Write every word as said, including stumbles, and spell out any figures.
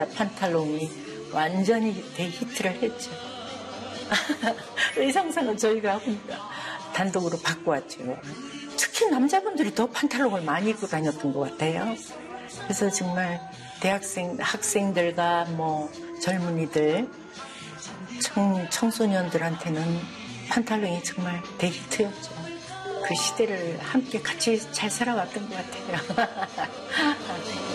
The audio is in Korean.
판탈론이 완전히 대히트를 했죠. 의상상은 저희가 단독으로 바꿔왔죠. 특히 남자분들이 더 판탈론을 많이 입고 다녔던 것 같아요. 그래서 정말 대학생, 학생들과 뭐 젊은이들, 청, 청소년들한테는 판탈론이 정말 대히트였죠. 그 시대를 함께 같이 잘 살아왔던 것 같아요.